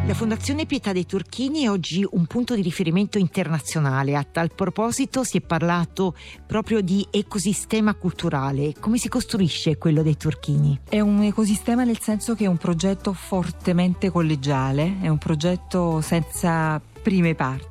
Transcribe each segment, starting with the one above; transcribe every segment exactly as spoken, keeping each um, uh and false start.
La Fondazione Pietà dei Turchini è oggi un punto di riferimento internazionale. A tal proposito si è parlato proprio di ecosistema culturale. Come si costruisce quello dei Turchini? È un ecosistema nel senso che è un progetto fortemente collegiale, è un progetto senza prime parti.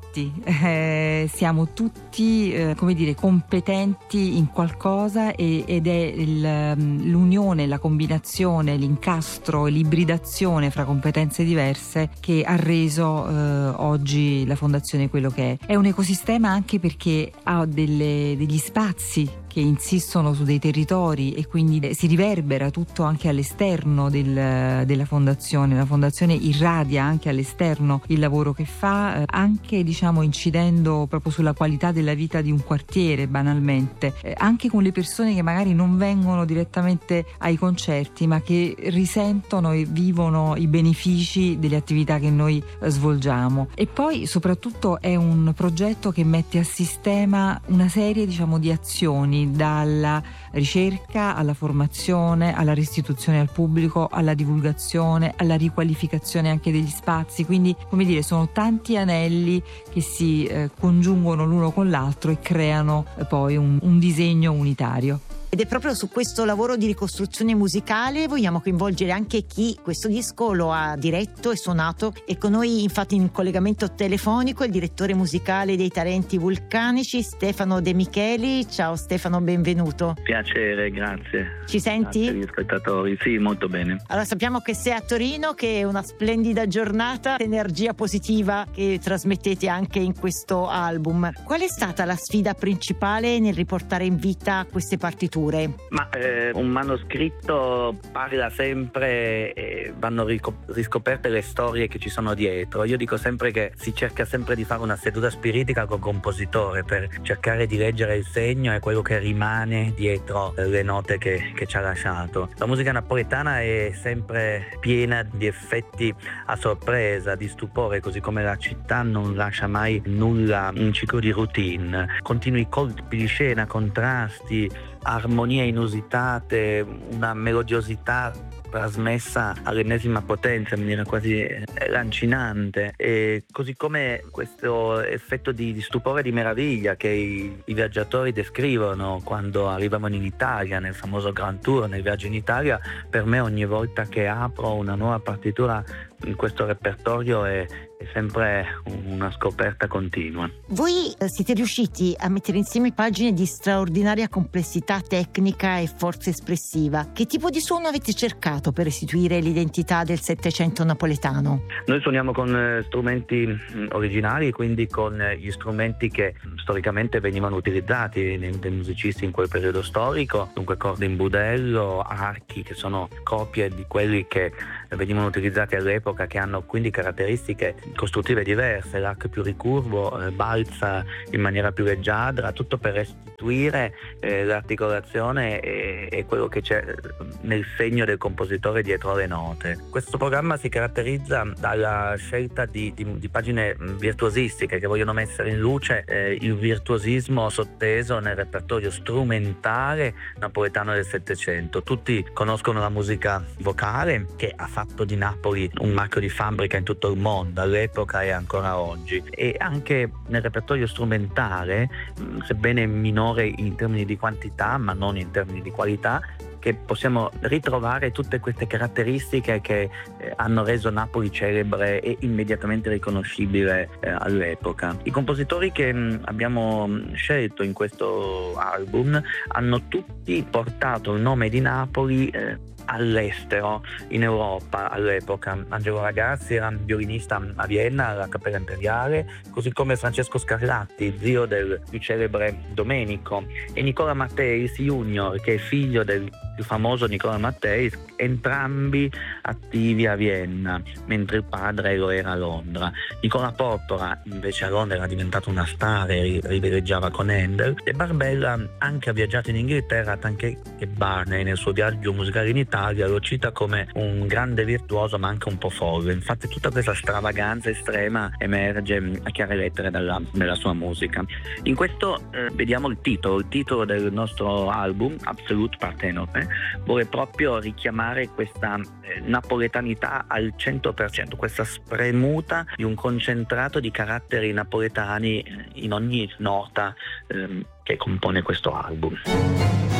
Eh, siamo tutti eh, come dire competenti in qualcosa e, ed è il, l'unione, la combinazione, l'incastro, l'ibridazione fra competenze diverse che ha reso eh, oggi la fondazione quello che è. È un ecosistema anche perché ha delle, degli spazi che insistono su dei territori e quindi si riverbera tutto anche all'esterno del, della fondazione. La fondazione irradia anche all'esterno il lavoro che fa, eh, anche diciamo incidendo proprio sulla qualità della vita di un quartiere banalmente, eh, anche con le persone che magari non vengono direttamente ai concerti ma che risentono e vivono i benefici delle attività che noi eh, svolgiamo. E poi soprattutto è un progetto che mette a sistema una serie diciamo di azioni, dalla ricerca alla formazione, alla restituzione al pubblico, alla divulgazione, alla riqualificazione anche degli spazi. Quindi, come dire, sono tanti anelli che si eh, congiungono l'uno con l'altro e creano eh, poi un, un disegno unitario. Ed è proprio su questo lavoro di ricostruzione musicale vogliamo coinvolgere anche chi questo disco lo ha diretto e suonato. E con noi infatti in collegamento telefonico il direttore musicale dei Tarenti Vulcanici, Stefano De Micheli. Ciao Stefano, benvenuto. Piacere, grazie. Ci senti? Grazie agli spettatori, sì, molto bene. Allora, sappiamo che sei a Torino, che è una splendida giornata, energia positiva che trasmettete anche in questo album. Qual è stata la sfida principale nel riportare in vita queste partiture? Ma eh, un manoscritto parla sempre e vanno rico- riscoperte le storie che ci sono dietro. Io dico sempre che si cerca sempre di fare una seduta spiritica col compositore per cercare di leggere il segno e quello che rimane dietro le note che, che ci ha lasciato. La musica napoletana è sempre piena di effetti a sorpresa, di stupore, così come la città non lascia mai nulla in ciclo di routine. Continui colpi di scena, contrasti, armonie inusitate, una melodiosità trasmessa all'ennesima potenza in maniera quasi lancinante, e così come questo effetto di, di stupore e di meraviglia che i, i viaggiatori descrivono quando arrivano in Italia, nel famoso Grand Tour, nel viaggio in Italia. Per me ogni volta che apro una nuova partitura in questo repertorio è, è sempre una scoperta continua. Voi siete riusciti a mettere insieme pagine di straordinaria complessità tecnica e forza espressiva. Che tipo di suono avete cercato per restituire l'identità del Settecento napoletano? Noi suoniamo con eh, strumenti originali, quindi con eh, gli strumenti che storicamente venivano utilizzati dai, dai musicisti in quel periodo storico, dunque corde in budello, archi che sono copie di quelli che venivano utilizzati all'epoca, che hanno quindi caratteristiche costruttive diverse, l'arco più ricurvo, eh, balza in maniera più leggiadra, tutto per restituire eh, l'articolazione e, e quello che c'è nel segno del compositore dietro le note. Questo programma si caratterizza dalla scelta di, di, di pagine virtuosistiche che vogliono mettere in luce eh, il virtuosismo sotteso nel repertorio strumentale napoletano del Settecento. Tutti conoscono la musica vocale, che ha fatto di Napoli un marchio di fabbrica in tutto il mondo all'epoca e ancora oggi, e anche nel repertorio strumentale, sebbene minore in termini di quantità ma non in termini di qualità, che possiamo ritrovare tutte queste caratteristiche che eh, hanno reso Napoli celebre e immediatamente riconoscibile eh, all'epoca. I compositori che mh, abbiamo scelto in questo album hanno tutti portato il nome di Napoli eh, all'estero, in Europa all'epoca. Angelo Ragazzi era violinista a Vienna alla Cappella Imperiale, così come Francesco Scarlatti, zio del più celebre Domenico, e Nicola Matteis Junior, che è figlio del più famoso Nicola Matteis, entrambi attivi a Vienna, mentre il padre lo era a Londra. Nicola Porpora invece a Londra era diventato una star e riveleggiava con Handel, e Barbella anche ha viaggiato in Inghilterra, tant'è che Barney nel suo viaggio musicale in Italia lo cita come un grande virtuoso ma anche un po' folle. Infatti tutta questa stravaganza estrema emerge a chiare lettere dalla, dalla sua musica. In questo eh, vediamo il titolo, il titolo del nostro album, Absolute Partenope, canzone vuole proprio richiamare questa eh, napoletanità al cento per cento, questa spremuta di un concentrato di caratteri napoletani in ogni nota ehm, che compone questo album.